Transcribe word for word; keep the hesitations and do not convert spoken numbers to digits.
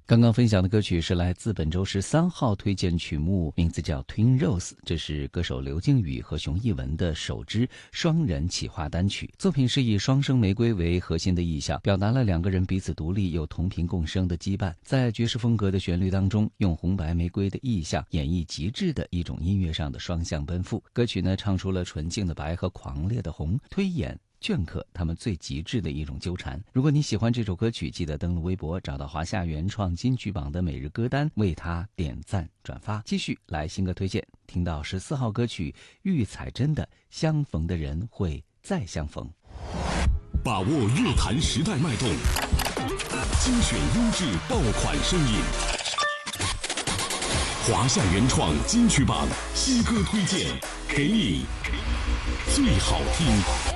刚刚分享的歌曲是来自本周十三号推荐曲目，名字叫 Twin Rose， 这是歌手刘靖宇和熊艺文的首支双人企划单曲。作品是以双生玫瑰为核心的意象，表达了两个人彼此独立又同频共生的羁绊。在爵士风格的旋律当中，用红白玫瑰的意象演绎极致的一种音乐上的双向奔赴。歌曲呢，唱出了纯净的白和狂烈的红，推演镌刻他们最极致的一种纠缠。如果你喜欢这首歌曲，记得登录微博，找到华夏原创金曲榜的每日歌单，为它点赞转发。继续来新歌推荐，听到十四号歌曲郁彩珍的《相逢的人会再相逢》。 把握乐坛时代脉动，精选优质爆款声音。华夏原创金曲榜新歌推荐，给你最好听。